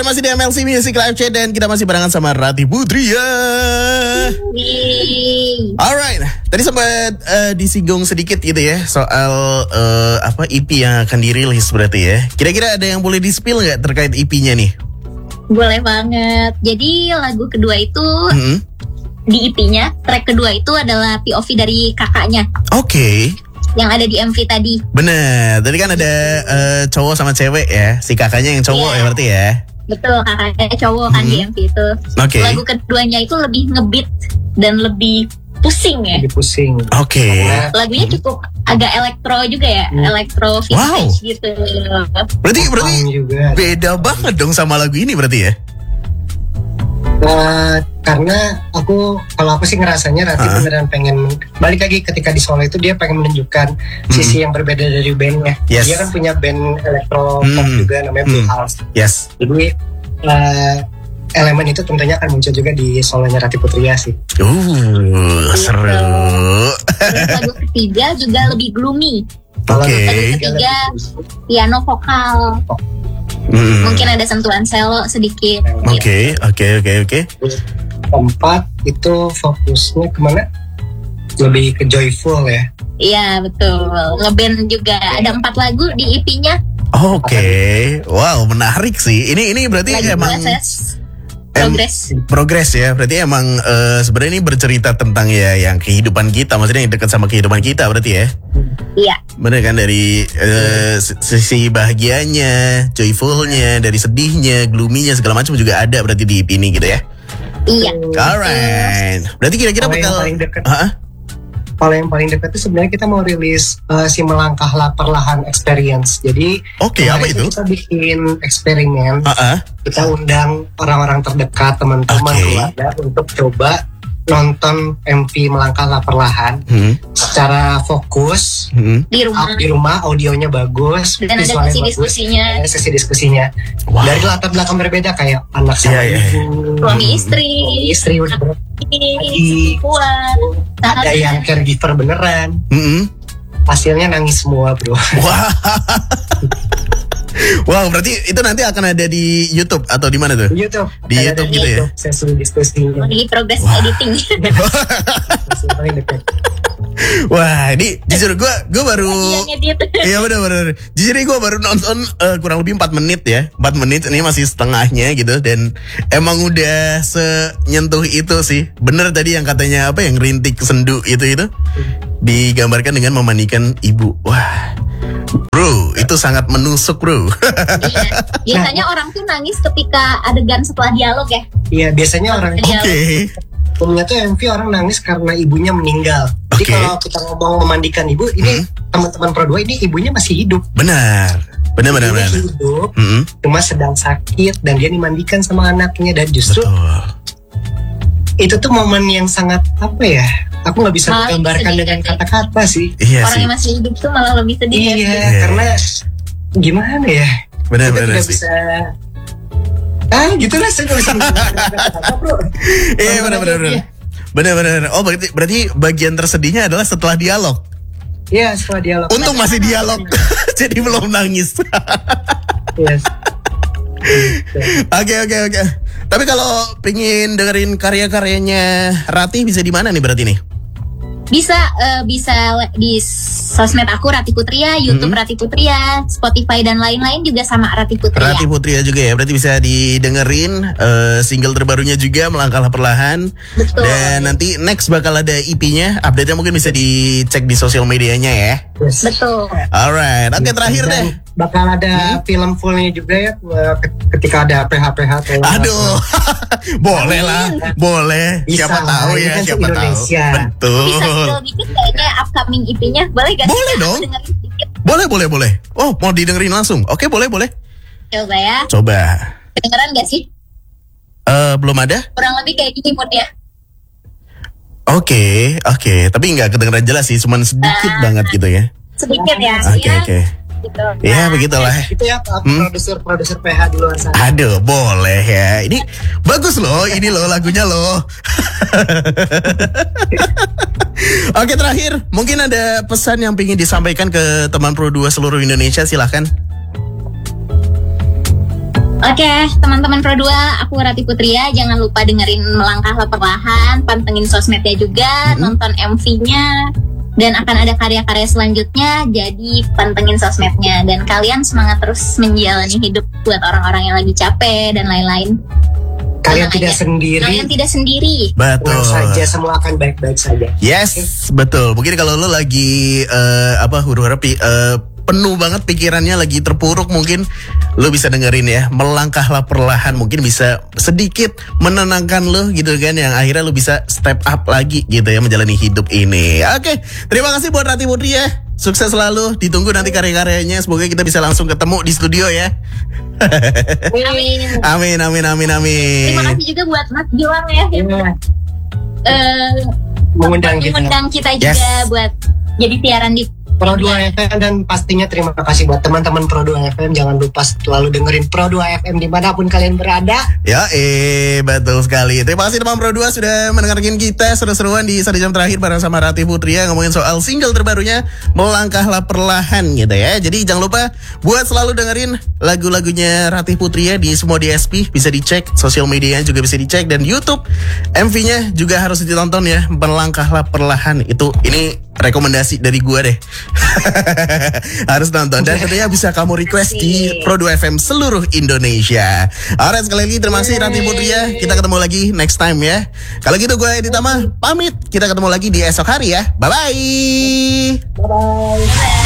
masih di MLC Music Live Chat dan kita masih barengan sama Rati Putria. Alright, tadi sempat disinggung sedikit gitu ya soal EP yang akan dirilis berarti ya. Kira-kira ada yang boleh di-spill nggak terkait EP-nya nih? Boleh banget. Jadi lagu kedua itu di EP-nya, track kedua itu adalah POV dari kakaknya. Oke. Yang ada di MV tadi. Bener, tadi kan ada cowok sama cewek ya. Si kakaknya yang cowok ya berarti ya. Betul, kakaknya cowok kan di MV itu. Oke. Lagu keduanya itu lebih ngebeat dan lebih pusing ya. Lebih pusing. Oke. Lagunya cukup agak elektro juga ya, elektro vintage gitu. Berarti juga. beda banget dong sama lagu ini berarti ya. Karena kalau aku sih ngerasanya Rati beneran pengen balik lagi ketika di Solo itu dia pengen menunjukkan sisi yang berbeda dari bandnya. Yes. Dia kan punya band elektro pop juga namanya Blue House. Yes. Jadi elemen itu tentunya akan muncul juga di solonya Rati Putria sih. Seru. Terus lagu ketiga juga lebih gloomy. Oke. Lagu ketiga piano vokal. Mungkin ada sentuhan cello sedikit. Oke. Keempat itu fokusnya kemana? Lebih ke joyful ya. Iya betul. Ngeband juga ada 4 lagu di EP-nya. Oke. Wow, menarik sih. Ini berarti Lagi emang progres ya. Berarti emang sebenarnya ini bercerita tentang ya yang kehidupan kita, maksudnya yang dekat sama kehidupan kita berarti ya. Iya. Bener kan, dari sisi bahagianya, joyfulnya, dari sedihnya, gloomy-nya segala macam juga ada berarti di EP ini gitu ya. Iya. Alright. Berarti kira-kira bakal Kalau yang paling dekat itu sebenarnya kita mau rilis si Melangkah Perlahan Experience. Jadi apa itu? Kita bikin eksperimen. Kita undang orang-orang terdekat, teman-teman, keluarga untuk coba nonton MV Melangkah Perlahan secara fokus di rumah, audionya bagus, dan ada sesi diskusinya. Wow. Dari latar belakang berbeda kayak anak sama ibu, suami istri udah ada yang caregiver beneran. Hasilnya nangis semua bro. Wah. Wow, berarti itu nanti akan ada di YouTube atau di mana tuh? YouTube. Di YouTube gitu ya. Sesi diskusi. Lagi progress editing. Wah, ini jujur gue baru iya benar. Jujur ini gue baru nonton kurang lebih 4 menit ya. 4 menit ini masih setengahnya gitu. Dan emang udah senyentuh itu sih. Bener tadi yang katanya apa, yang rintik sendu itu digambarkan dengan memandikan ibu. Wah, bro, itu sangat menusuk bro. Iya. Biasanya orang tuh nangis ketika adegan setelah dialog ya. Iya, biasanya orang umumnya tuh MV orang nangis karena ibunya meninggal. Jadi kalau kita ngomong memandikan ibu, ini teman-teman Pro 2 ini ibunya masih hidup. Benar. Hidup, cuma sedang sakit dan dia dimandikan sama anaknya, dan justru itu tuh momen yang sangat apa ya? Aku nggak bisa menggambarkan dengan kata-kata sih. Iya, orang yang masih hidup tuh malah lebih sedih. Iya, karena gimana ya? Benar sih. Bisa gitu lah, saya nggak bisa kata-kata bro. Iya, benar. Oh, berarti bagian tersedihnya adalah setelah dialog. Iya, setelah dialog. Untung masih dialog, jadi belum nangis. Yes. Oke. Tapi kalau pengen dengerin karya-karyanya Rati bisa di mana nih berarti nih? Bisa di sosmed aku Rati Putria, YouTube Rati Putria, Spotify dan lain-lain juga sama Rati Putria. Rati Putria juga ya, berarti bisa didengerin single terbarunya juga Melangkah Perlahan. Betul. Dan nanti next bakal ada EP-nya, update-nya mungkin bisa dicek di sosial medianya ya. Yes. Betul. Alright, oke, terakhir deh. Bakal ada film fullnya juga ya ketika ada PH. Aduh, boleh lah, boleh. Bisa, siapa tahu ya, kan siapa tahu. Betul. Bisa spill dikit kayaknya upcoming EP-nya, boleh gak? Boleh dong. Boleh. Oh, mau didengerin langsung? Oke, boleh. Coba ya. Kedengeran gak sih? Belum ada? Kurang lebih kayak gini moodnya. Oke. Tapi nggak kedengeran jelas sih, cuman sedikit banget gitu ya. Sedikit ya. Oke. Gitu. Ya begitulah. Itu ya produser PH di luar sana. Aduh, boleh ya. Ini bagus loh, ini loh lagunya loh. Oke, terakhir mungkin ada pesan yang ingin disampaikan ke teman Pro 2 seluruh Indonesia, silahkan. Oke, teman-teman Pro 2, aku Rati Putria. Jangan lupa dengerin Melangkahlah Perlahan, pantengin sosmednya juga, nonton MV-nya, dan akan ada karya-karya selanjutnya. Jadi pantengin sosmednya, dan kalian semangat terus menjalani hidup buat orang-orang yang lagi capek dan lain-lain. Kalian tidak sendiri. Kalian tidak sendiri. Betul. Saja semua akan baik-baik saja. Yes, betul. Mungkin kalau lo lagi huru-hara penuh banget pikirannya, lagi terpuruk, mungkin lo bisa dengerin ya Melangkahlah Perlahan, mungkin bisa sedikit menenangkan lo gitu kan, yang akhirnya lo bisa step up lagi gitu ya menjalani hidup ini. Oke, terima kasih buat Rati Putri ya, sukses selalu, ditunggu nanti karya-karyanya, semoga kita bisa langsung ketemu di studio ya. Amin. Amin. Terima kasih juga buat Mas Gilang ya, mengundang kita juga buat jadi siaran di Pro 2 FM, dan pastinya terima kasih buat teman-teman Pro 2 FM. Jangan lupa selalu dengerin Pro 2 FM dimanapun kalian berada. Ya, betul sekali. Terima kasih teman Pro 2 sudah mendengarkan kita seru-seruan di 1 jam terakhir bareng sama Rati Putria, ngomongin soal single terbarunya Melangkahlah Perlahan gitu ya. Jadi jangan lupa buat selalu dengerin lagu-lagunya Rati Putria di semua DSP, bisa dicek, sosial medianya juga bisa dicek, dan YouTube MV-nya juga harus ditonton ya, Melangkahlah Perlahan. Ini rekomendasi dari gua deh. Harus nonton, dan tentunya bisa kamu request di Pro 2 FM seluruh Indonesia. Alright, sekali lagi terima kasih Rati Putria. Kita ketemu lagi next time ya. Kalau gitu gue Edi Tama pamit. Kita ketemu lagi di esok hari ya. Bye bye.